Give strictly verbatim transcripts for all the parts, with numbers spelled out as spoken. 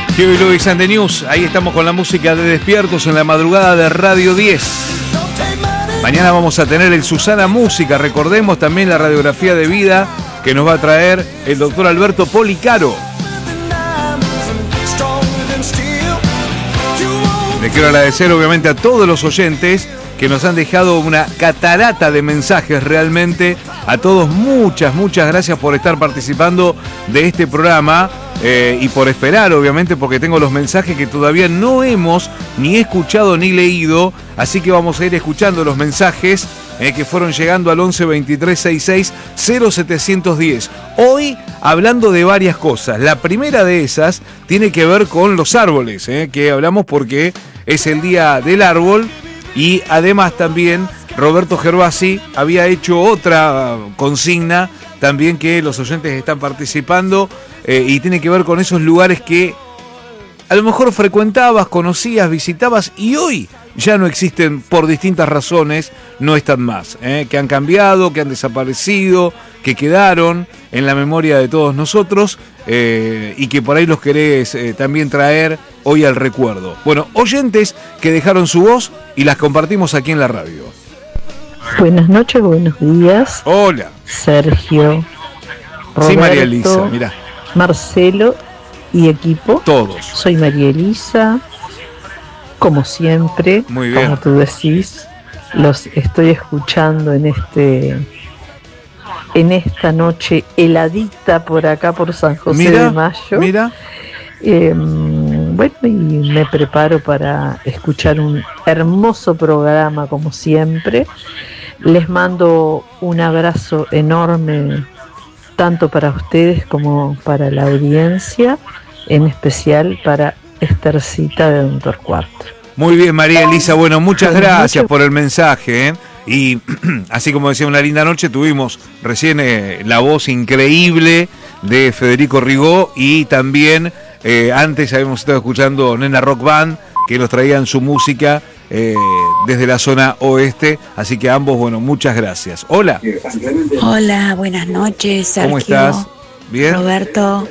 Huey Lewis and the News. Ahí estamos con la música de Despiertos en la madrugada de Radio diez. Mañana vamos a tener el Susana Música. Recordemos también la radiografía de vida que nos va a traer el doctor Alberto Policaro. Le quiero agradecer obviamente a todos los oyentes que nos han dejado una catarata de mensajes realmente. A todos muchas, muchas gracias por estar participando de este programa eh, y por esperar obviamente, porque tengo los mensajes que todavía no hemos ni escuchado ni leído. Así que vamos a ir escuchando los mensajes eh, que fueron llegando al once veintitrés sesenta y seis cero setecientos diez. Hoy hablando de varias cosas. La primera de esas tiene que ver con los árboles, eh, que hablamos porque es el día del árbol. Y además también Roberto Gervasi había hecho otra consigna también que los oyentes están participando eh, y tiene que ver con esos lugares que a lo mejor frecuentabas, conocías, visitabas y hoy ya no existen por distintas razones, no están más, eh, que han cambiado, que han desaparecido, que quedaron en la memoria de todos nosotros eh, y que por ahí los querés eh, también traer hoy al recuerdo. Bueno, oyentes que dejaron su voz y las compartimos aquí en la radio. Buenas noches, buenos días. Hola. Sergio, Roberto, sí, María Elisa, mirá. Marcelo y equipo. Todos. Soy María Elisa. Como siempre, muy bien, como tú decís, los estoy escuchando en este en esta noche heladita por acá por San José mira, de Mayo. Mira. Eh, bueno, y me preparo para escuchar un hermoso programa como siempre. Les mando un abrazo enorme tanto para ustedes como para la audiencia, en especial para Estercita de Don Torcuato. Muy bien, María Elisa, bueno, muchas gracias por el mensaje, ¿eh? Y así como decía, una linda noche, tuvimos recién eh, la voz increíble de Federico Rigó y también eh, antes habíamos estado escuchando Nena Rock Band, que nos traían su música eh, desde la zona oeste, así que a ambos, bueno, muchas gracias. Hola. Hola, buenas noches, Sergio. ¿Cómo estás? ¿Bien? Roberto.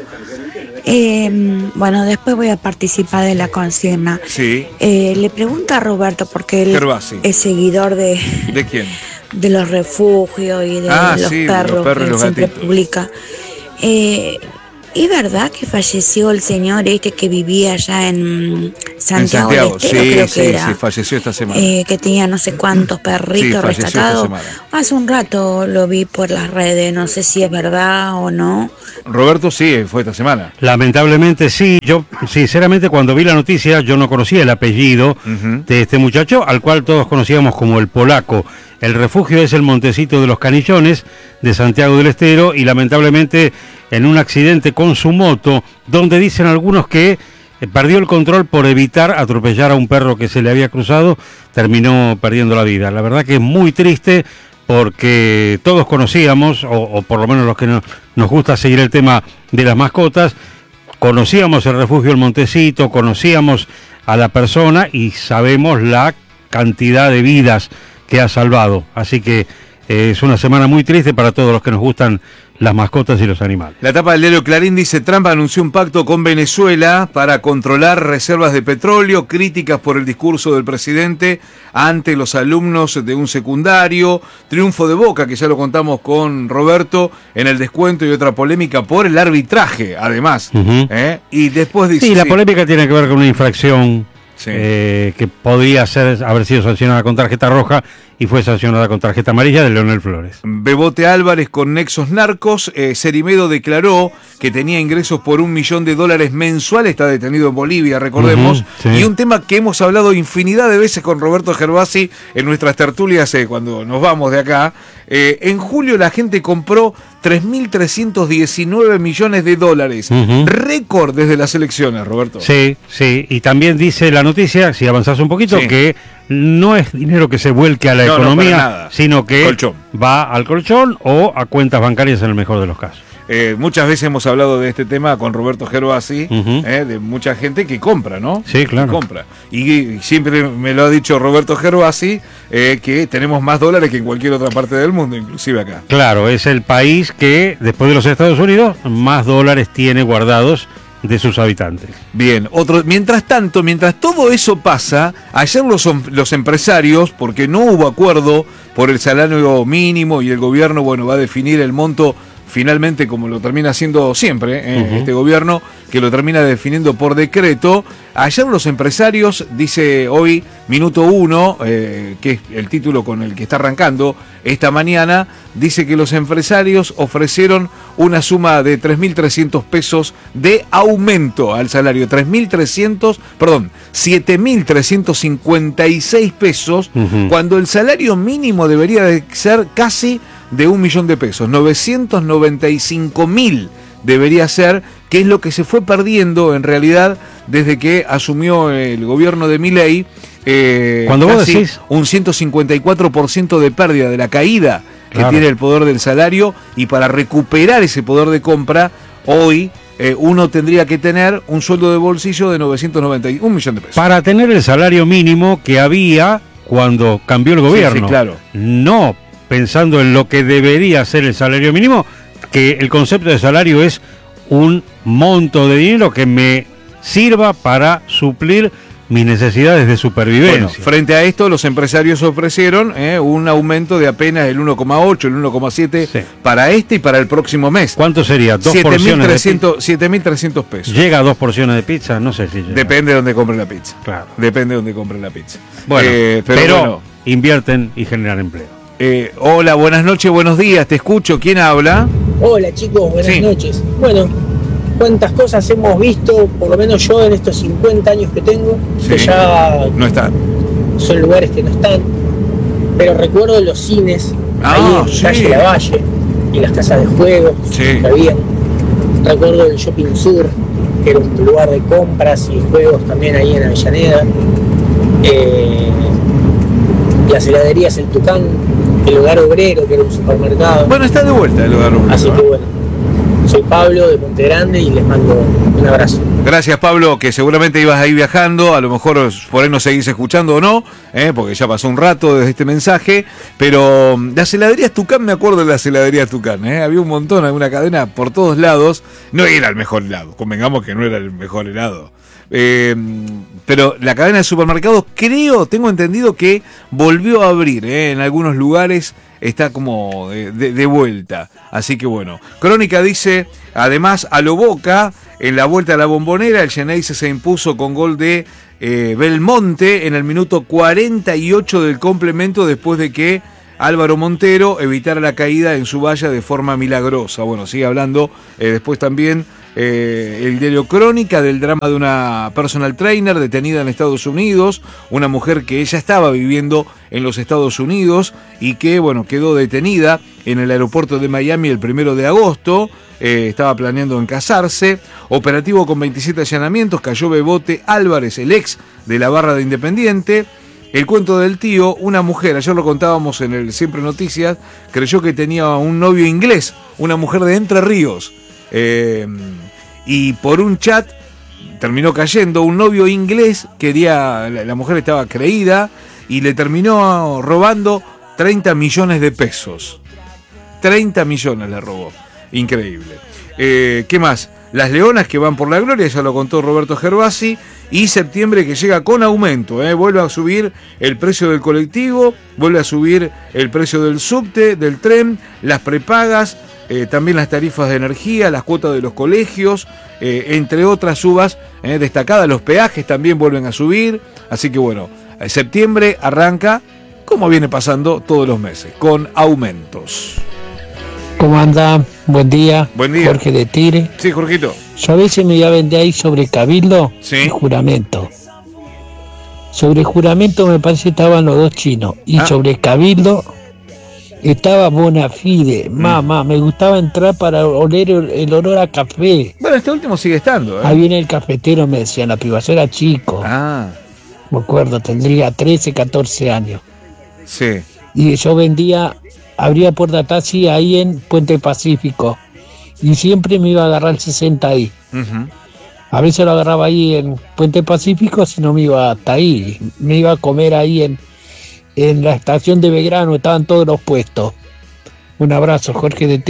Eh, bueno, después voy a participar de la consigna. Sí. Eh, le pregunto a Roberto, porque él Gervasi. es seguidor de... ¿De quién? De los refugios y de ah, los, sí, perros de los perros que y los siempre gatitos. publica. Eh, ¿Es verdad que falleció el señor este que vivía allá en Santiago, en Santiago, del Estero, sí, creo sí, que era, sí, falleció esta semana. Eh, que tenía no sé cuántos perritos sí, rescatados. Hace un rato lo vi por las redes, no sé si es verdad o no. Roberto, sí, fue esta semana. Lamentablemente sí. Yo, sinceramente, cuando vi la noticia, yo no conocía el apellido uh-huh. de este muchacho, al cual todos conocíamos como el Polaco. El refugio es el Montecito de los Canillones de Santiago del Estero y lamentablemente en un accidente con su moto, donde dicen algunos que eh, perdió el control por evitar atropellar a un perro que se le había cruzado, terminó perdiendo la vida. La verdad que es muy triste porque todos conocíamos, o, o por lo menos los que no, nos gusta seguir el tema de las mascotas, conocíamos el refugio El Montecito, conocíamos a la persona y sabemos la cantidad de vidas que ha salvado. Así que eh, es una semana muy triste para todos los que nos gustan las mascotas y los animales. La tapa del diario Clarín dice: Trump anunció un pacto con Venezuela para controlar reservas de petróleo, críticas por el discurso del presidente ante los alumnos de un secundario, triunfo de Boca, que ya lo contamos con Roberto, en el descuento y otra polémica por el arbitraje, además. Uh-huh. ¿eh? Y después dice... Sí, la sí. polémica tiene que ver con una infracción sí. eh, que podría ser, haber sido sancionada con tarjeta roja y fue sancionada con tarjeta amarilla de Leonel Flores. Bebote Álvarez con nexos narcos. Eh, Cerimedo declaró que tenía ingresos por un millón de dólares mensuales. Está detenido en Bolivia, recordemos. Uh-huh, sí. Y un tema que hemos hablado infinidad de veces con Roberto Gervasi en nuestras tertulias eh, cuando nos vamos de acá. Eh, en julio la gente compró tres mil trescientos diecinueve millones de dólares. Uh-huh. Récord desde las elecciones, Roberto. Sí, sí. Y también dice la noticia, si avanzás un poquito, sí. que no es dinero que se vuelque a la no, economía, no sino que colchón. va al colchón o a cuentas bancarias en el mejor de los casos. Eh, muchas veces hemos hablado de este tema con Roberto Gervasi, uh-huh. eh, de mucha gente que compra, ¿no? Sí, claro. Que compra. Y, y siempre me lo ha dicho Roberto Gervasi, eh, que tenemos más dólares que en cualquier otra parte del mundo, inclusive acá. Claro, es el país que, después de los Estados Unidos, más dólares tiene guardados de sus habitantes. Bien, otro, mientras tanto, mientras todo eso pasa, ayer los, los empresarios, porque no hubo acuerdo por el salario mínimo y el gobierno, bueno, va a definir el monto finalmente, como lo termina haciendo siempre eh, uh-huh. este gobierno, que lo termina definiendo por decreto. Ayer los empresarios, dice hoy Minuto Uno, eh, que es el título con el que está arrancando esta mañana, dice que los empresarios ofrecieron una suma de tres mil trescientos pesos de aumento al salario, tres mil trescientos, perdón, siete mil trescientos cincuenta y seis pesos, uh-huh. cuando el salario mínimo debería de ser casi de un millón de pesos, novecientos noventa y cinco mil debería ser, que es lo que se fue perdiendo en realidad desde que asumió el gobierno de Milei. Eh, Cuando vos decís un ciento cincuenta y cuatro por ciento de pérdida, de la caída que claro. tiene el poder del salario, y para recuperar ese poder de compra, hoy eh, uno tendría que tener un sueldo de bolsillo de novecientos noventa y un millón de pesos. Para tener el salario mínimo que había cuando cambió el gobierno. Sí, sí, claro. No pensando en lo que debería ser el salario mínimo, que el concepto de salario es un monto de dinero que me sirva para suplir mis necesidades de supervivencia. Bueno, frente a esto, los empresarios ofrecieron eh, un aumento de apenas el uno coma ocho, el uno coma siete sí. para este y para el próximo mes. ¿Cuánto sería? ¿Dos porciones de pizza? siete mil trescientos pesos. ¿Llega a dos porciones de pizza? No sé si llega. Depende de dónde compre la pizza. Claro. Depende de dónde compre la pizza. Bueno, eh, pero, pero bueno. invierten y generan empleo. Eh, hola, buenas noches, buenos días, te escucho. ¿Quién habla? Hola chicos, buenas sí. noches. Bueno, cuántas cosas hemos visto, por lo menos yo en estos cincuenta años que tengo, sí. que ya no están. Son lugares que no están, pero recuerdo los cines, ah, ahí en sí. calle Lavalle, y las casas de juegos sí. que habían. Recuerdo el Shopping Sur, que era un lugar de compras y juegos también ahí en Avellaneda. Eh, las heladerías El Tucán, el Hogar Obrero, que era un supermercado. Bueno, está de vuelta el Hogar Obrero. Así que bueno, soy Pablo de Monte Grande y les mando un abrazo. Gracias, Pablo, que seguramente ibas ahí viajando, a lo mejor por ahí no seguís escuchando o no, eh, porque ya pasó un rato desde este mensaje, pero las heladerías Tucán, me acuerdo de las heladerías Tucán, eh, había un montón, había una cadena por todos lados, no era el mejor helado, convengamos que no era el mejor helado. Eh, pero la cadena de supermercados, creo, tengo entendido que volvió a abrir, eh, en algunos lugares está como de, de, de vuelta, así que bueno. Crónica dice, además a lo Boca, en la vuelta a la Bombonera, el Xeneize se impuso con gol de eh, Belmonte en el minuto cuarenta y ocho del complemento, después de que Álvaro Montero evitara la caída en su valla de forma milagrosa. Bueno, sigue hablando eh, después también Eh, el diario Crónica del drama de una personal trainer detenida en Estados Unidos, una mujer que ella estaba viviendo en los Estados Unidos y que, bueno, quedó detenida en el aeropuerto de Miami el primero de agosto, eh, estaba planeando en casarse. Operativo con veintisiete allanamientos, cayó Bebote Álvarez, el ex de la barra de Independiente. El cuento del tío, una mujer, ayer lo contábamos en el Siempre Noticias, creyó que tenía un novio inglés, una mujer de Entre Ríos. Eh, y por un chat terminó cayendo un novio inglés, quería, la, la mujer estaba creída y le terminó robando treinta millones de pesos. treinta millones le robó, increíble. Eh, ¿qué más? Las Leonas que van por la gloria, ya lo contó Roberto Gervasi, y septiembre que llega con aumento, eh, vuelve a subir el precio del colectivo, vuelve a subir el precio del subte, del tren, las prepagas, Eh, también las tarifas de energía, las cuotas de los colegios, eh, entre otras subas eh, destacadas. Los peajes también vuelven a subir, así que bueno, en septiembre arranca, como viene pasando todos los meses, con aumentos. ¿Cómo anda? Buen día. Buen día. Jorge de Tigre. Sí, Jorgito. Yo a veces me iba a vender ahí sobre cabildo sí. y juramento. Sobre juramento me parece que estaban los dos chinos, y ah. sobre cabildo estaba Bonafide. Mamá, mm. me gustaba entrar para oler el, el olor a café. Bueno, este último sigue estando, ¿eh? Ahí viene el cafetero, me decían, la privación era chico. Ah. Me acuerdo, tendría trece, catorce años. Sí. Y yo vendía, abría puerta taxi ahí en Puente Pacífico. Y siempre me iba a agarrar el sesenta ahí. Uh-huh. A veces lo agarraba ahí en Puente Pacífico, si no me iba hasta ahí. Me iba a comer ahí en... En la estación de Belgrano estaban todos los puestos. Un abrazo, Jorge de Tigre.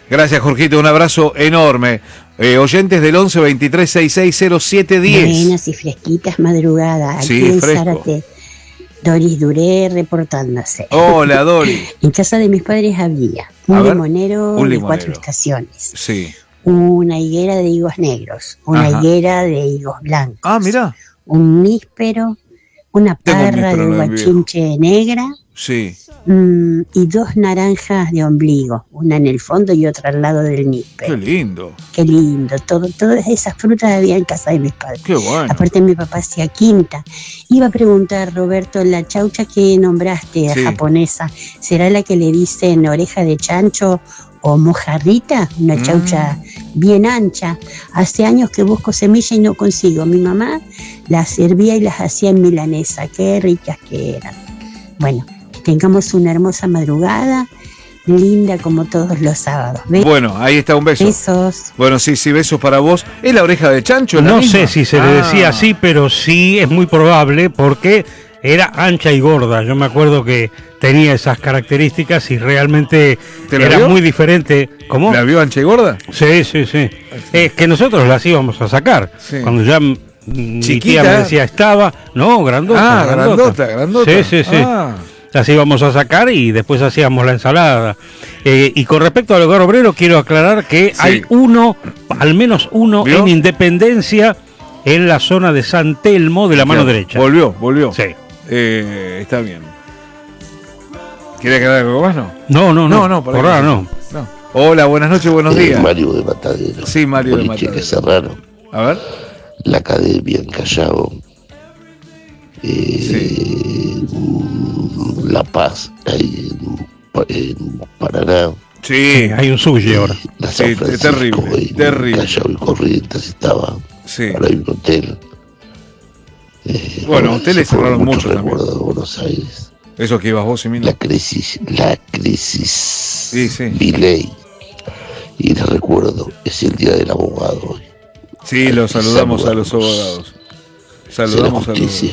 Gracias, Jorgito, un abrazo enorme. Eh, oyentes del once veintitrés sesenta y seis cero siete diez. Buenas y fresquitas madrugadas. Aquí Sí, en fresco. Zárate, Doris Duré reportándose. Hola, Dori. En casa de mis padres había A un ver, limonero un de limonero. cuatro estaciones, Sí. una higuera de higos negros, una Ajá. higuera de higos blancos, Ah, mirá. un níspero, una Tengo un parra níspero, de no, guachinche negra Sí. mm, y dos naranjas de ombligo, una en el fondo y otra al lado del Qué níspero. lindo. Qué lindo, todo, todas esas frutas había en casa de mis padres. Qué bueno. Aparte mi papá hacía quinta. Iba a preguntar, Roberto, la chaucha que nombraste, Sí. japonesa, ¿será la que le dicen oreja de chancho o mojarrita? Una Mm. chaucha bien ancha. Hace años que busco semilla y no consigo. Mi mamá las servía y las hacía en milanesa. Qué ricas que eran. Bueno, que tengamos una hermosa madrugada, linda como todos los sábados. Be- Bueno, ahí está, un beso. Besos. Bueno, sí, sí, besos para vos. ¿Es la oreja de chancho? ¿Es la No misma? sé si se le Ah. decía así, pero sí es muy probable porque era ancha y gorda. Yo me acuerdo que tenía esas características y realmente ¿Te la era vio? muy diferente. ¿Cómo? ¿La vio ancha y gorda? Sí, sí, sí. Es que nosotros las íbamos a sacar. Sí. Cuando ya mm, mi Chiquita. tía me decía estaba, no, grandota. Ah, grandota, grandota. Sí, sí, sí. Ah. Las íbamos a sacar y después hacíamos la ensalada. Eh, y con respecto al hogar obrero, quiero aclarar que Sí. hay uno, al menos uno, ¿Vio? en Independencia, en la zona de San Telmo, de la mano Claro, derecha. Volvió, volvió. Sí. Eh, está bien. ¿Quieres aclarar algo más? No. No, no, no. No, no, por ahí ahora no. No. Hola, buenas noches, buenos Eh, días. Mario de Matadero. Sí, Mario de Boliche Matadero. que cerraron. A ver. La Academia en Callao. Eh, La Paz, ahí en, Pa- en Paraná. Sí. Hay un sushi ahora. La Sí, San es Francisco, terrible, ahí en terrible. Callao y Corrientes estaba. Sí. Ahora hay un hotel. Eh, Bueno, ahora hoteles se fueron cerraron muchos mucho también. recuerdos de Buenos Aires. Eso que ibas vos y mí no. La crisis, la crisis. Sí, sí. Milei. Y les recuerdo, es el día del abogado hoy. Sí, Hay los que saludamos a los saludarlos. abogados. Hacer la Saludamos a los. justicia.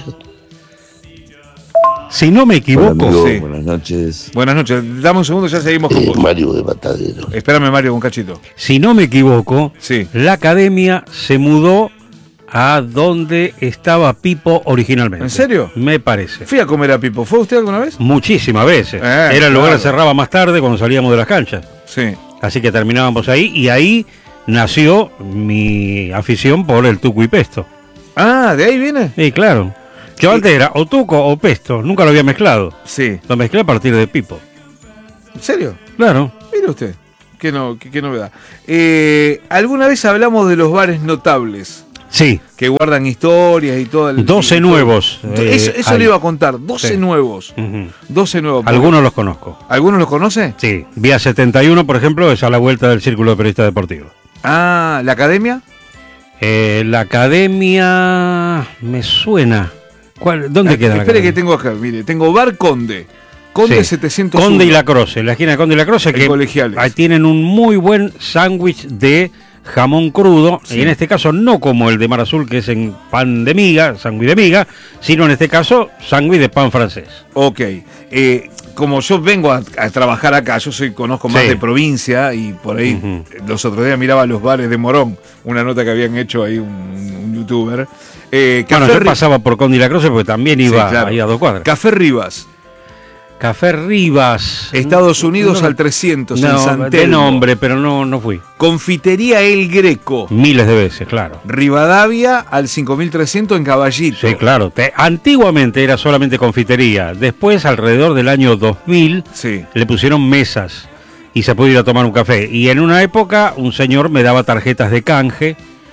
Si no me equivoco, Hola, amigo, sí. buenas noches. Buenas noches. Dame un segundo, ya seguimos con Eh, vos. Mario de Matadero. Espérame, Mario, un cachito. si no me equivoco, Sí. la academia se mudó a donde estaba Pipo originalmente. ¿En serio? Me parece. Fui a comer a Pipo. ¿Fue usted alguna vez? Muchísimas veces. Eh, Era el lugar que claro. cerraba más tarde cuando salíamos de las canchas. Sí. Así que terminábamos ahí y ahí nació mi afición por el tuco y pesto. Ah, ¿de ahí viene? Sí, claro. Yo antes era o tuco o pesto, nunca lo había mezclado. Sí. Lo mezclé a partir de Pipo. ¿En serio? Claro. Mire usted. Qué, no, qué, qué novedad. Eh, ¿Alguna vez hablamos de los bares notables? Sí, Que guardan historias y todo el... doce y todo- nuevos. eh, Eso, eso hay. le iba a contar. doce Sí. nuevos. Ujú. doce nuevos. Algunos los conozco. ¿Algunos los conoce? Sí, Vía setenta y uno, por ejemplo, es a la vuelta del Círculo de Periodistas Deportivos. Ah, ¿la academia? Eh, la academia me suena. ¿Cuál, ¿Dónde Ah, queda la Espere que academia? tengo acá, mire. Tengo Bar Conde. Conde Sí. setecientos uno. Conde y La Croce, la esquina de Conde y La Croce, En que Colegiales. ahí tienen un muy buen sándwich de jamón crudo, Sí. y en este caso no como el de Mar Azul, que es en pan de miga, sándwich de miga, sino en este caso sándwich de pan francés. Ok. Eh, como yo vengo a, a trabajar acá, yo soy conozco más Sí. de provincia y por ahí Ujú. los otros días miraba los bares de Morón, una nota que habían hecho ahí un, un youtuber. Eh, Bueno, Café yo Ri- pasaba por Conde y La Croce porque también Sí, iba claro. ahí a dos cuadras. Café Rivas, Café Rivas. Estados Unidos No, al trescientos en No, San de Telmo. nombre, pero no, no fui. Confitería El Greco, Miles de veces, claro. Rivadavia al cinco mil trescientos en Caballito. Sí, claro. Te- antiguamente era solamente confitería. Después, alrededor del año dos mil, Sí. le pusieron mesas y se pudo ir a tomar un café. Y en una época, un señor me daba tarjetas de canje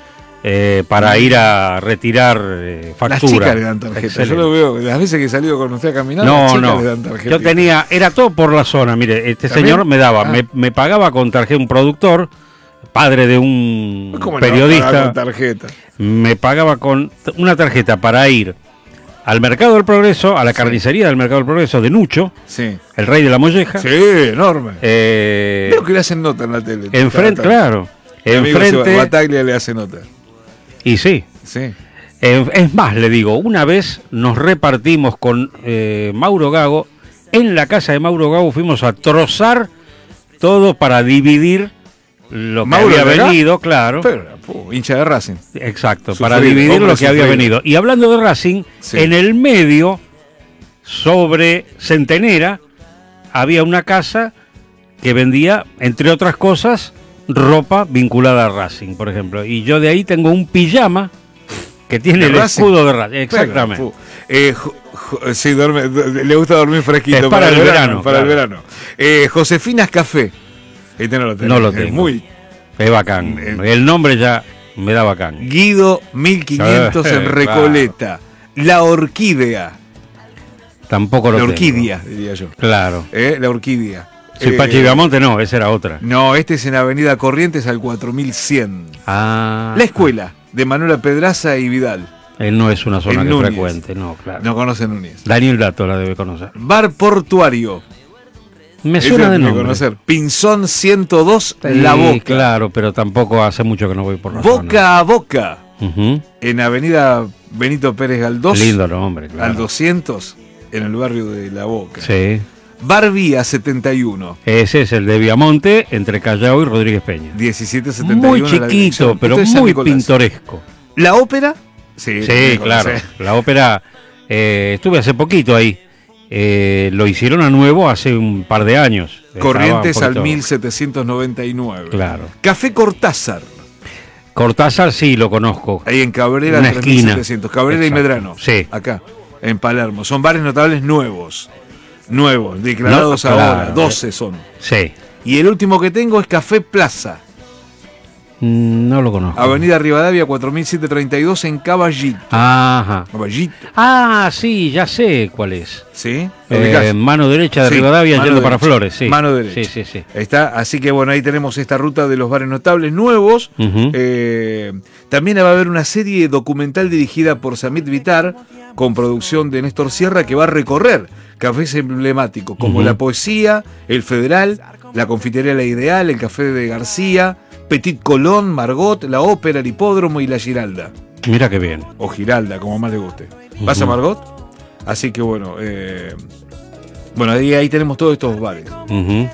eh, para ir a retirar eh, Las factura. chicas le dan tarjetas. Excelente. Yo lo veo, las veces que he salido con usted a caminar, las No, chicas no. le dan tarjetas. Yo tenía, era todo por la zona. Mire, este ¿También? señor me daba, Ah. me, me pagaba con tarjeta, un productor, padre de un ¿Cómo no? periodista. Pagaba con tarjeta. Me pagaba con t- una tarjeta para ir al Mercado del Progreso, a la carnicería del Mercado del Progreso de Nucho, Sí. el rey de la molleja. Sí, enorme. Eh, Creo que le hacen nota en la tele. enfrente, Cada tanto. claro. Mi amigo Enfrente. Bataglia le hace nota. Y sí. Sí. Eh, es más, le digo, una vez nos repartimos con eh, Mauro Gago. En la casa de Mauro Gago fuimos a trozar todo para dividir lo que Mauro había de acá, venido, claro. Pero, puh, hincha de Racing. Exacto, Sufrido, para dividir hombre lo que había sufrido. venido. Y hablando de Racing, Sí. en el medio, sobre Centenera, había una casa que vendía, entre otras cosas, ropa vinculada a Racing, por ejemplo. Y yo de ahí tengo un pijama que tiene ¿De el Racing? escudo de Racing. Exactamente. Pero, puh, eh, jo- jo- sí, duerme, du- le gusta dormir fresquito. Es para el verano, Para el claro. verano. Eh, Josefinas Café. Este no lo tengo. No lo tengo. Muy. Es bacán. Eh, El nombre ya me da bacán. Guido mil quinientos en Claro. Recoleta. La Orquídea. Tampoco lo La tengo. Orquídea, diría yo. Claro. Eh, la Orquídea. Si Eh, Pachi Viamonte no, esa era otra. No, este es en Avenida Corrientes al cuatro mil cien. Ah. La Escuela, de Manuela Pedraza y Vidal. Él no es una zona En que Núñez. frecuente, no, claro. No conocen Núñez. Daniel Dato la debe conocer. Bar Portuario. Me Ese suena lo de tiene que nombre. conocer. Pinzón ciento dos, Sí, La Boca. claro, pero tampoco hace mucho que no voy por la zona. Boca a Boca. Ujú. En Avenida Benito Pérez Galdós. Lindo nombre, claro. Al doscientos, en el barrio de La Boca. Sí. Bar Vía setenta y uno. Ese es el de Viamonte, entre Callao y Rodríguez Peña. diecisiete setenta y uno. Muy la chiquito, dirección. pero Esto es San muy Nicolás. pintoresco. ¿La ópera? Sí, Sí, tiene que claro. conocer. La ópera, eh, estuve hace poquito ahí. Eh, lo hicieron a nuevo hace un par de años. Estaba Corrientes un al poquito- mil setecientos noventa y nueve. Claro. Café Cortázar. Cortázar sí lo conozco. Ahí en Cabrera, Una tres mil esquina. setecientos. Cabrera Exacto. y Medrano. Sí. Acá, en Palermo. Son bares notables nuevos. Nuevos, declarados No, ahora. claro. doce son. Sí. Y el último que tengo es Café Plaza. Mm, No lo conozco. Avenida Rivadavia cuatro mil setecientos treinta y dos en Caballito. Ajá. Caballito. Ah, sí, ya sé cuál es. ¿Sí? ¿Lo Eh, ubicás? mano derecha de Sí, Rivadavia mano yendo para derecha. Flores, sí. Mano derecha. Sí, sí, sí. Está, así que bueno, ahí tenemos esta ruta de los bares notables nuevos. Ujú. Eh, también va a haber una serie documental dirigida por Samit Vitar, con producción de Néstor Sierra, que va a recorrer cafés emblemáticos como Ujú. La Poesía, El Federal, la Confitería La Ideal, el Café de García, Petit Colón, Margot, La Ópera, el Hipódromo y La Giralda. Mira qué bien. O Giralda, como más le guste. ¿Vas a Ujú. Margot? Así que bueno, eh, bueno, ahí, ahí tenemos todos estos bares. Ujú.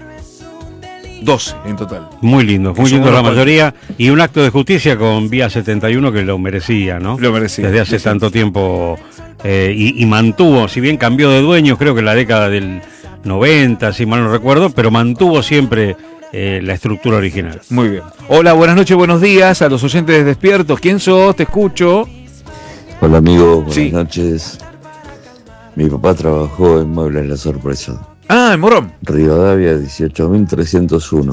doce en total. Muy lindo, Que muy son lindo la unos mayoría. Y un acto de justicia con Vía setenta y uno que lo merecía, ¿no? Lo merecía. Desde hace Sí, sí. tanto tiempo. eh, y, y mantuvo, si bien cambió de dueños, creo que en la década del noventa, si mal no recuerdo, pero mantuvo siempre eh, la estructura original. Muy bien. Hola, buenas noches, buenos días a los oyentes despiertos. ¿Quién sos? Te escucho. Hola amigo, buenas Sí. noches. Mi papá trabajó en Muebles La Sorpresa. Ah, en Morón. Rivadavia dieciocho mil trescientos uno.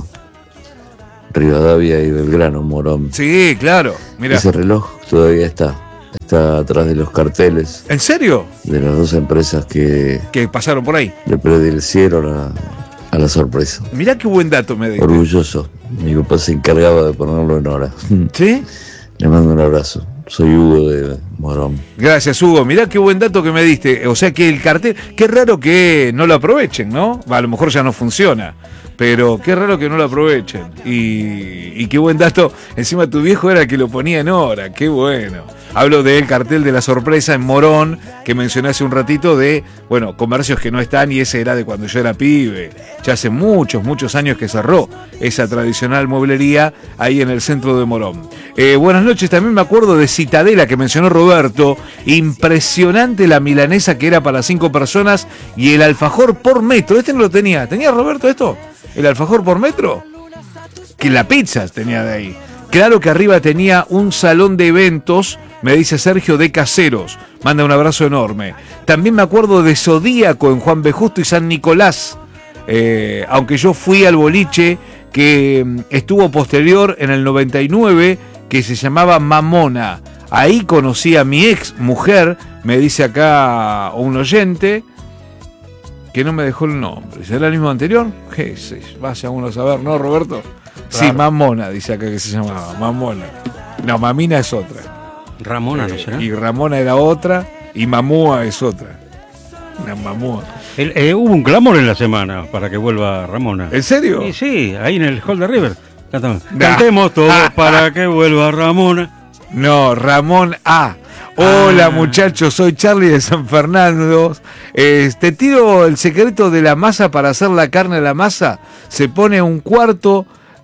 Rivadavia y Belgrano, Morón. Sí, claro. Mira. Ese reloj todavía está. Está atrás de los carteles ¿En serio? de las dos empresas que Que pasaron por ahí. le predicieron a, a la sorpresa. Mirá qué buen dato me diste. Orgulloso. Mi papá se encargaba de ponerlo en hora. ¿Sí? Le mando un abrazo. Soy Hugo de Morón. Gracias, Hugo. Mirá qué buen dato que me diste. O sea que el cartel, qué raro que no lo aprovechen, ¿no? A lo mejor ya no funciona, pero qué raro que no lo aprovechen. Y, y qué buen dato. Encima tu viejo era el que lo ponía en hora. Qué bueno. Hablo del cartel de la sorpresa en Morón, que mencioné hace un ratito, de, bueno, comercios que no están, y ese era de cuando yo era pibe. Ya hace muchos, muchos años que cerró esa tradicional mueblería ahí en el centro de Morón. Eh, buenas noches, también me acuerdo de Citadela, que mencionó Roberto. Impresionante la milanesa que era para cinco personas y el alfajor por metro. Este no lo tenía. ¿Tenía Roberto esto? ¿El alfajor por metro? Que la pizza tenía de ahí. Claro que arriba tenía un salón de eventos, me dice Sergio, de caseros. Manda un abrazo enorme. También me acuerdo de Zodíaco en Juan B. Justo y San Nicolás. Eh, aunque yo fui al boliche que mm, estuvo posterior en el noventa y nueve, que se llamaba Mamona. Ahí conocí a mi ex mujer, me dice acá un oyente, que no me dejó el nombre. ¿Será el mismo anterior? ¿Qué sé yo? Vaya uno a saber, ¿no, Roberto? Sí, Claro. Mamona, dice acá que se llamaba. Mamona. No, Mamina es otra. Ramona, ¿no Eh, será? Y Ramona era otra, y Mamúa es otra. Una Mamúa. El- eh, hubo un clamor en la semana para que vuelva Ramona. ¿En serio? Sí, sí, ahí en el Hall de River. Cantamos, Nah. Cantemos todos para que vuelva Ramona. No, Ramón A. Hola Ah. muchachos, soy Charlie de San Fernando. Eh, te tiro el secreto de la masa para hacer la carne a la masa. Se pone un cuarto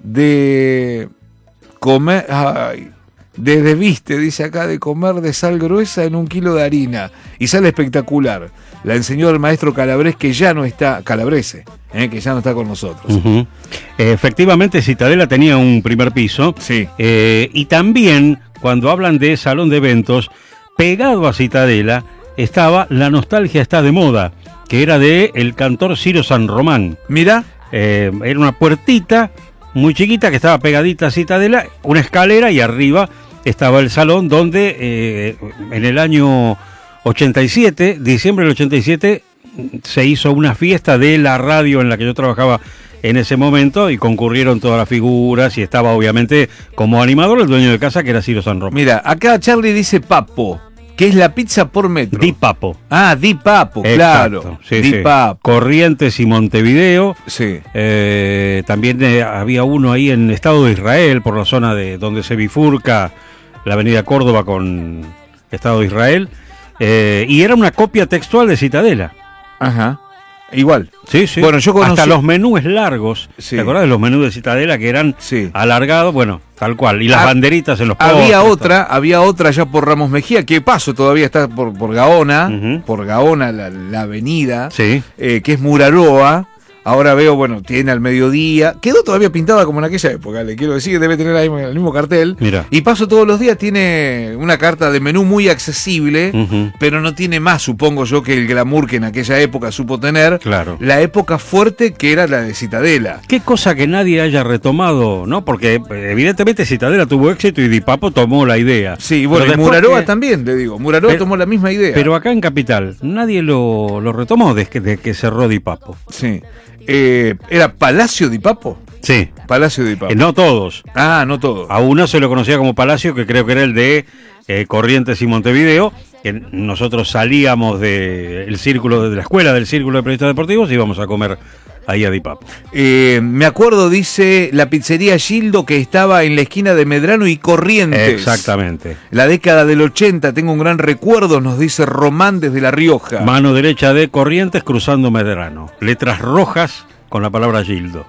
de comer, ay, desde viste, dice acá, de comer de sal gruesa en un kilo de harina. Y sale espectacular. La enseñó el maestro Calabrese, que ya no está, Calabrese, eh, que ya no está con nosotros. Uh-huh. Efectivamente, Citadela tenía un primer piso. Sí. Eh, y también, cuando hablan de salón de eventos, pegado a Citadela estaba La Nostalgia está de moda, que era de el cantor Ciro San Román. Mira. Eh, era una puertita muy chiquita que estaba pegadita a Citadela, una escalera, y arriba estaba el salón donde eh, en el año ochenta y siete, diciembre del ochenta y siete, se hizo una fiesta de la radio en la que yo trabajaba en ese momento y concurrieron todas las figuras y estaba obviamente como animador el dueño de casa, que era Ciro San Román. Mira, acá Charlie dice Papo, que es la pizza por metro. Di Papo. Ah, Di Papo, claro. Exacto, sí, Di sí. Papo. Corrientes y Montevideo. Sí. Eh, también eh, había uno ahí en Estado de Israel, por la zona de donde se bifurca la avenida Córdoba con Estado de Israel. Eh, y era una copia textual de Citadela. Ajá. Igual. Sí, sí. Bueno, yo conocí... Hasta los menús largos. Sí. ¿Te acordás de los menús de Citadela que eran sí. alargados? Bueno, tal cual. Y las ah, banderitas en los postres. Había otra, tal. había otra allá por Ramos Mejía, que paso todavía está por, por Gaona, uh-huh. por Gaona, la, la avenida, sí. eh, que es Muraroa. Ahora veo, bueno, tiene al mediodía. Quedó todavía pintada como en aquella época, le quiero decir, debe tener ahí el mismo cartel. Mira. Y paso todos los días, tiene una carta de menú muy accesible, uh-huh. pero no tiene más, supongo yo, que el glamour que en aquella época supo tener. Claro. La época fuerte que era la de Citadela. Qué cosa que nadie haya retomado, ¿no? Porque evidentemente Citadela tuvo éxito y Di Papo tomó la idea. Sí, bueno, y Muraroa que... también, le digo. Muraroa pero, tomó la misma idea. Pero acá en Capital, nadie lo, lo retomó desde que, de que cerró Di Papo. Sí. Eh, ¿Era Palacio Di Papo? Sí. Palacio Di Papo. Eh, no todos. Ah, no todos. A uno se lo conocía como Palacio, que creo que era el de eh, Corrientes y Montevideo. Que nosotros salíamos del de círculo de la escuela del Círculo de Periodistas Deportivos y íbamos a comer ahí a Di Papo. Eh, me acuerdo, dice, la pizzería Gildo, que estaba en la esquina de Medrano y Corrientes. Exactamente. La década del ochenta, tengo un gran recuerdo, nos dice Román desde La Rioja. Mano derecha de Corrientes cruzando Medrano. Letras rojas con la palabra Gildo.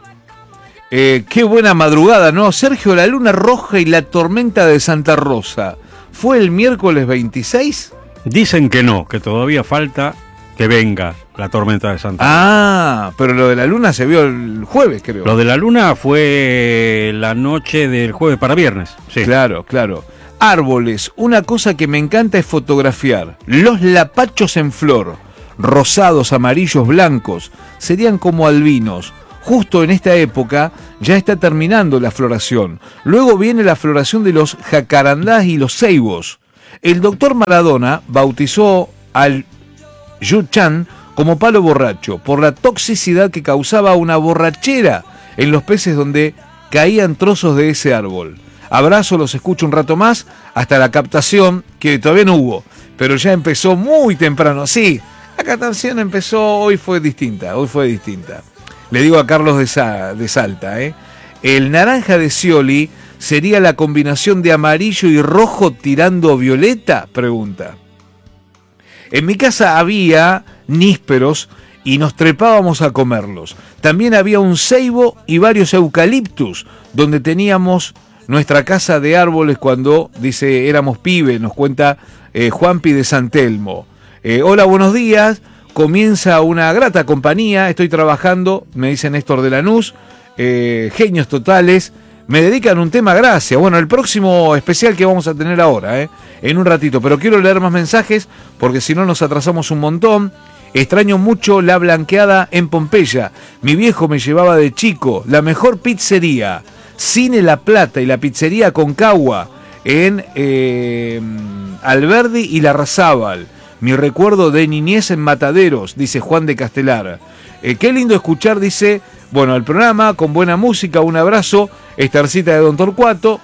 Eh, qué buena madrugada, ¿no? Sergio, la luna roja y la tormenta de Santa Rosa. ¿Fue el miércoles veintiséis? Dicen que no, que todavía falta que venga la tormenta de Santa Rosa. Ah, pero lo de la luna se vio el jueves, creo. Lo de la luna fue la noche del jueves para viernes. Sí. Claro, claro. Árboles, una cosa que me encanta es fotografiar. Los lapachos en flor, rosados, amarillos, blancos, serían como albinos. Justo en esta época ya está terminando la floración. Luego viene la floración de los jacarandás y los ceibos. El doctor Maradona bautizó al Yuchan como palo borracho por la toxicidad que causaba una borrachera en los peces donde caían trozos de ese árbol. Abrazo, los escucho un rato más hasta la captación, que todavía no hubo, pero ya empezó muy temprano. Sí, la captación empezó, hoy fue distinta, hoy fue distinta. Le digo a Carlos de, Sa- de Salta, ¿eh? El naranja de Scioli sería la combinación de amarillo y rojo tirando violeta, pregunta. En mi casa había nísperos y nos trepábamos a comerlos. También había un ceibo y varios eucaliptus, donde teníamos nuestra casa de árboles cuando, dice, éramos pibes, nos cuenta eh, Juanpi de San Telmo. Eh, hola, buenos días. Comienza una grata compañía, estoy trabajando, me dice Néstor de Lanús, eh, genios totales, me dedican un tema, gracias. Bueno, el próximo especial que vamos a tener ahora, eh, en un ratito, pero quiero leer más mensajes porque si no nos atrasamos un montón. Extraño mucho la blanqueada en Pompeya, mi viejo me llevaba de chico, la mejor pizzería, Cine La Plata y la pizzería Concagua en eh, Alberdi y Larrazábal. Mi recuerdo de niñez en Mataderos, dice Juan de Castelar. Eh, qué lindo escuchar, dice, bueno, el programa con buena música, un abrazo, Estarcita de Don Torcuato.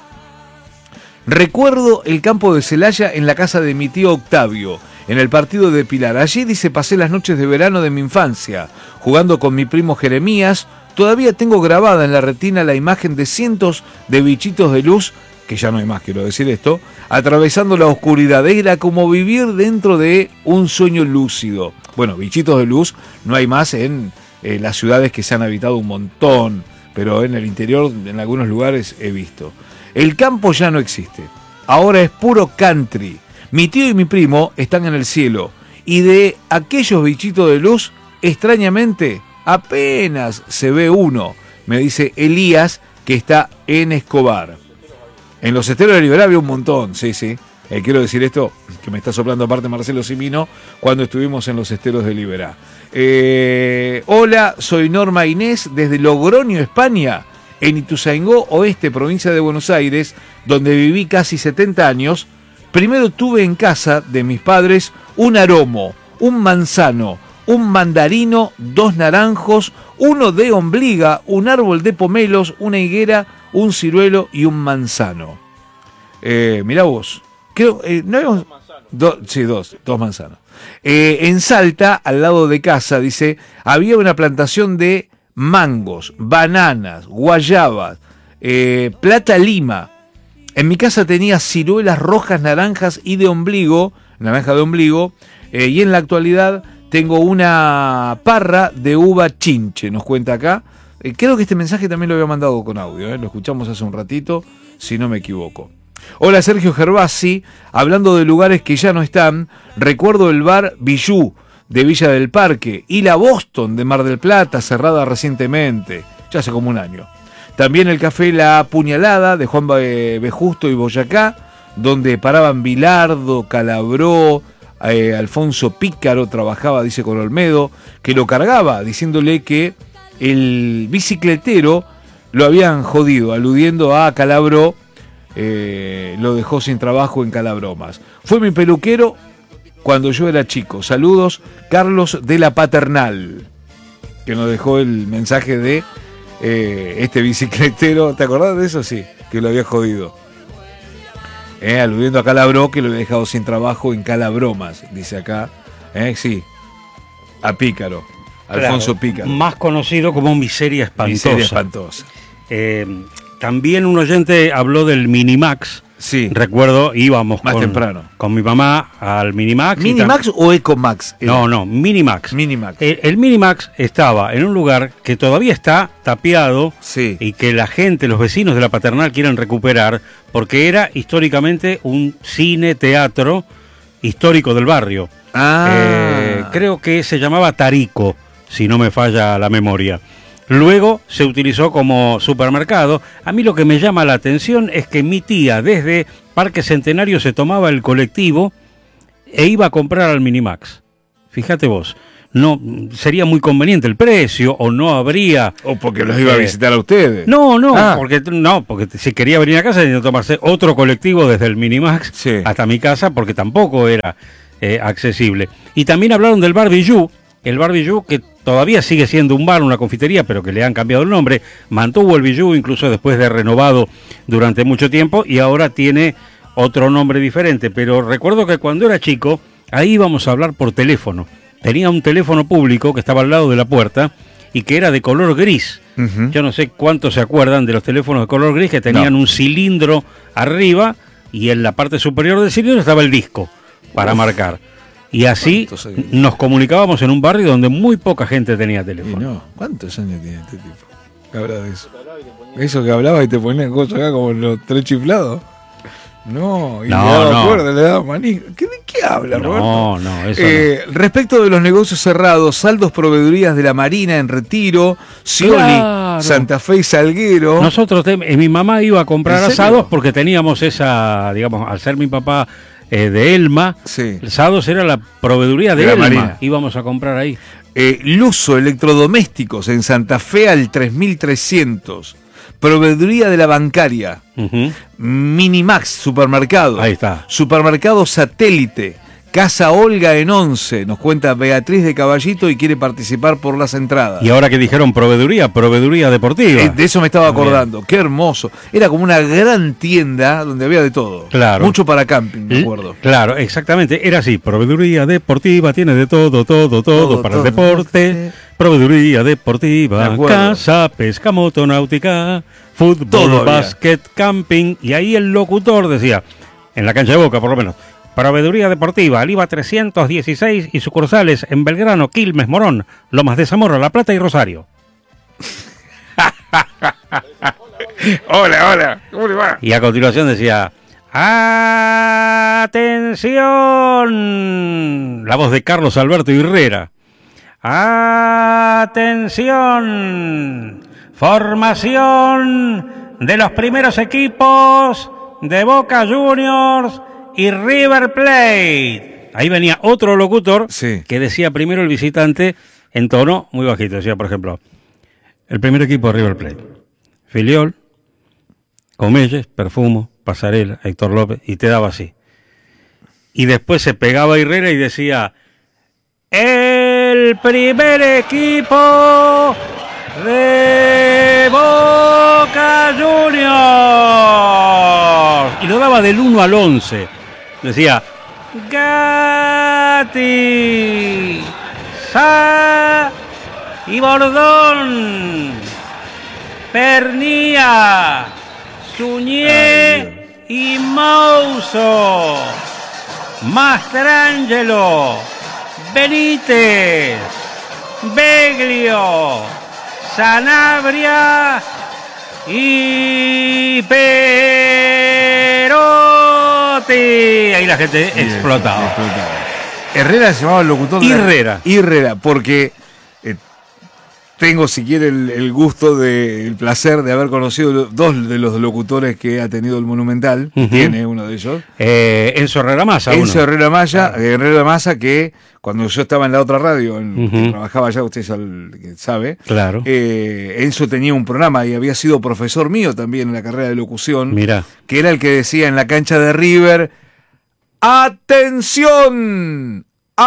Recuerdo el campo de Celaya en la casa de mi tío Octavio, en el partido de Pilar. Allí, dice, pasé las noches de verano de mi infancia, jugando con mi primo Jeremías. Todavía tengo grabada en la retina la imagen de cientos de bichitos de luz, que ya no hay más, quiero decir esto, atravesando la oscuridad. Era como vivir dentro de un sueño lúcido. Bueno, bichitos de luz no hay más en eh, las ciudades que se han habitado un montón, pero en el interior, en algunos lugares he visto. El campo ya no existe, ahora es puro country. Mi tío y mi primo están en el cielo, y de aquellos bichitos de luz, extrañamente, apenas se ve uno, me dice Elías, que está en Escobar. En los esteros de Liberá había un montón, sí, sí. Eh, quiero decir esto, que me está soplando aparte Marcelo Simino, cuando estuvimos en los esteros de Liberá. Eh, hola, soy Norma Inés, desde Logroño, España, en Ituzaingó Oeste, provincia de Buenos Aires, donde viví casi setenta años. Primero tuve en casa de mis padres un aromo, un manzano, un mandarino, dos naranjos, uno de ombliga, un árbol de pomelos, una higuera, un ciruelo y un manzano. Eh, mirá vos, creo, eh, no habíamos... Do, sí, dos, dos manzanos. Eh, en Salta, al lado de casa, dice, había una plantación de mangos, bananas, guayabas, eh, plata lima. En mi casa tenía ciruelas rojas, naranjas y de ombligo, naranja de ombligo, eh, y en la actualidad tengo una parra de uva chinche, nos cuenta acá. Eh, creo que este mensaje también lo había mandado con audio, eh, lo escuchamos hace un ratito, si no me equivoco. Hola, Sergio Gervasi, hablando de lugares que ya no están, recuerdo el bar Bijou de Villa del Parque y la Boston de Mar del Plata, cerrada recientemente, ya hace como un año. También el café La Puñalada de Juan B. Justo y Boyacá, donde paraban Bilardo, Calabró, eh, Alfonso Pícaro trabajaba, dice, con Olmedo, que lo cargaba, diciéndole que el bicicletero lo habían jodido, aludiendo a Calabró, eh, lo dejó sin trabajo en Calabromas. Fue mi peluquero cuando yo era chico. Saludos, Carlos de la Paternal, que nos dejó el mensaje de eh, este bicicletero. ¿Te acordás de eso? Sí, que lo había jodido. Eh, aludiendo a Calabró, que lo había dejado sin trabajo en Calabromas, dice acá. Eh, sí, a Pícaro, Alfonso Claro, Pícaro. más conocido como Miseria Espantosa. Miseria Espantosa. Eh, también un oyente habló del Minimax. Sí. Recuerdo, íbamos Más con, temprano. con mi mamá al Minimax. ¿Minimax tam- o Ecomax? Era. No, no, Minimax. Minimax. El, el Minimax estaba en un lugar que todavía está tapiado, Sí. y que la gente, los vecinos de la Paternal quieren recuperar, porque era históricamente un cine teatro histórico del barrio. Ah. Eh, creo que se llamaba Tarico, si no me falla la memoria. Luego se utilizó como supermercado. A mí lo que me llama la atención es que mi tía desde Parque Centenario se tomaba el colectivo e iba a comprar al Minimax. Fíjate vos, no sería muy conveniente el precio, o no habría... O porque los iba a eh, visitar a ustedes. No, no, Ah. porque no, porque si quería venir a casa tenía que tomarse otro colectivo desde el Minimax Sí. hasta mi casa, porque tampoco era eh, accesible. Y también hablaron del bar Bijou, el bar Bijou, que todavía sigue siendo un bar, una confitería, pero que le han cambiado el nombre. Mantuvo el Bijou incluso después de renovado durante mucho tiempo, y ahora tiene otro nombre diferente. Pero recuerdo que cuando era chico, ahí íbamos a hablar por teléfono. Tenía un teléfono público que estaba al lado de la puerta y que era de color gris. Uh-huh. Yo no sé cuántos se acuerdan de los teléfonos de color gris, que tenían No. un cilindro arriba, y en la parte superior del cilindro estaba el disco para Uf. marcar. Y así ¿Cuántos años? nos comunicábamos en un barrio donde muy poca gente tenía Y teléfono. no, ¿cuántos años tiene este tipo? ¿Qué habla de eso? Eso que hablaba y te ponían cosas acá como los tres chiflados. No, y No, le daba no. cuerda, le daba maní. ¿Qué, ¿De qué habla, Roberto? No, no, eso Eh, respecto de los negocios cerrados, saldos proveedurías de la Marina en Retiro, Scioli, Claro. Santa Fe y Salguero. no. Nosotros, te- eh, mi mamá iba a comprar ¿En serio? asados porque teníamos esa, digamos, al ser mi papá eh, de Elma, Sí. asados era la proveeduría de, De la Elma. Marina. Íbamos a comprar ahí. Eh, Luso Electrodomésticos en Santa Fe al tres mil trescientos. Proveeduría de la bancaria. Ujú. Minimax, supermercado. Ahí está. Supermercado Satélite. Casa Olga en once. Nos cuenta Beatriz de Caballito y quiere participar por las entradas. Y ahora que dijeron proveeduría, proveeduría deportiva. Eh, de eso me estaba acordando. Qué hermoso. Era como una gran tienda donde había de todo. Claro. Mucho para camping, me L- acuerdo. Claro, exactamente. Era así. Proveeduría deportiva tiene de todo, todo, todo, Todo, para todo. el deporte. Proveeduría Me deportiva, acuerdo. casa, pesca, motonáutica, fútbol, Todo había. básquet, camping. Y ahí el locutor decía, en la cancha de Boca por lo menos, proveeduría deportiva, Aliva trescientos dieciséis y sucursales en Belgrano, Quilmes, Morón, Lomas de Zamora, La Plata y Rosario. Hola, hola, ¿cómo le va? Y a continuación decía, ¡atención! La voz de Carlos Alberto Herrera. ¡Atención! Formación de los primeros equipos de Boca Juniors y River Plate. Ahí venía otro locutor sí. que decía primero el visitante en tono muy bajito. Decía, por ejemplo, el primer equipo de River Plate. Filiol, Comelles, Perfumo, Pasarela, Héctor López, y te daba así. Y después se pegaba Herrera y decía, el primer equipo de Boca Juniors. Y lo daba del uno al once. Decía, Gatti, Sá y Bordón, Pernía, Suñé y Mouso, Mastrangelo, Benítez, Beglio, Sanabria y Perotti. Ahí la gente sí, explotaba. explotaba. Herrera se llamaba el locutor. Herrera. De... Herrera, porque eh, tengo, si quiere, el, el gusto, de, el placer de haber conocido dos de los locutores que ha tenido el Monumental. Uh-huh. Tiene uno de ellos. Eh, Enzo Herrera Massa. Enzo uno. Herrera Massa, claro. Herrera Massa, que cuando yo estaba en la otra radio, en, uh-huh. que trabajaba allá, usted sabe. Claro. Eh, Enzo tenía un programa y había sido profesor mío también en la carrera de locución. Mirá. Que era el que decía en la cancha de River: ¡atención!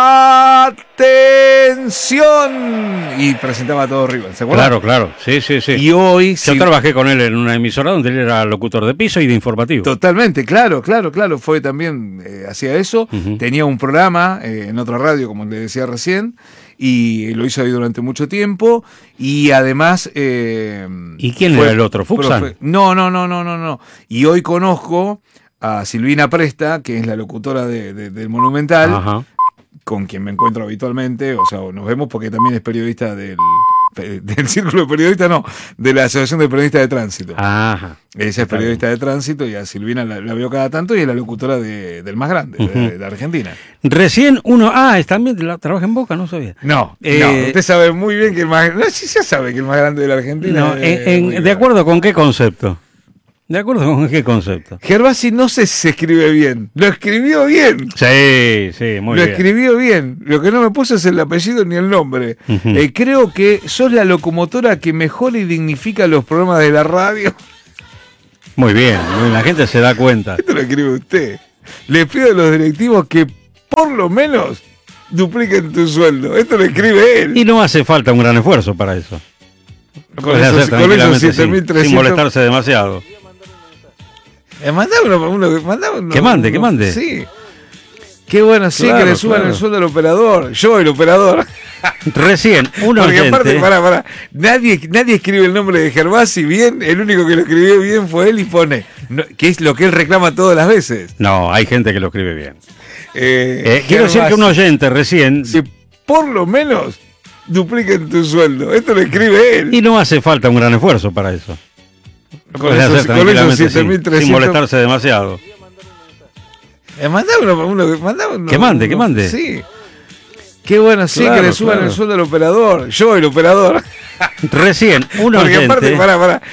¡Atención! Y presentaba a todo River, ¿se acuerdan? Claro, claro, sí, sí, sí. Y hoy... Yo si... trabajé con él en una emisora donde él era locutor de piso y de informativo. Totalmente, claro, claro, claro. Fue también, eh, hacía eso. Uh-huh. Tenía un programa eh, en otra radio, como le decía recién, y lo hizo ahí durante mucho tiempo. Y además... Eh, ¿Y quién era el otro? ¿Fuxan? Profe... No, no, no, no, no, no. Y hoy conozco a Silvina Presta, que es la locutora de, de, del Monumental. Ajá. Con quien me encuentro habitualmente, o sea, nos vemos porque también es periodista del, del Círculo de Periodistas, no, de la Asociación de Periodistas de Tránsito. Ajá. Ella es periodista de tránsito y a Silvina la, la veo cada tanto y es la locutora de, del más grande, uh-huh. de, de Argentina. Recién uno, ah, es también trabaja en Boca, no sabía. No, eh, no, usted sabe muy bien que el más, no, sí, ya sabe que el más grande de la Argentina. No, es, en, en, ¿de acuerdo con qué concepto? ¿De acuerdo con qué concepto? Gervasi no sé si se escribe bien. Lo escribió bien. Sí, sí, muy Lo bien. Lo escribió bien. Lo que no me puso es el apellido ni el nombre. Uh-huh. Eh, creo que sos la locomotora que mejor y dignifica los programas de la radio. Muy bien, la gente se da cuenta. Esto lo escribe usted. Le pido a los directivos que por lo menos dupliquen tu sueldo. Esto lo escribe él. Y no hace falta un gran esfuerzo para eso. Con eso, con eso siete mil trescientos... sin molestarse demasiado. Eh, mandá uno, uno, mandá uno, que mande, uno, que mande. Sí. Qué bueno, sí, claro, que le suban claro. el sueldo al operador. Yo, el operador. Recién, uno Porque oyente... aparte, pará, pará. Nadie, nadie escribe el nombre de Gervasi bien. El único que lo escribió bien fue él y pone. No, que es lo que él reclama todas las veces. No, hay gente que lo escribe bien. Eh, eh, quiero decir que un oyente recién... Si por lo menos dupliquen tu sueldo. Esto lo escribe él. Y no hace falta un gran esfuerzo para eso. Con eso, con eso siete mil trescientos... sin molestarse demasiado. Eh, mandá uno, uno, mandá uno, que mande, uno, que mande. Sí. Qué bueno, sí, claro, que le suban claro. el sueldo al operador. Yo, el operador. Recién, uno Porque oyente... aparte, pará, pará.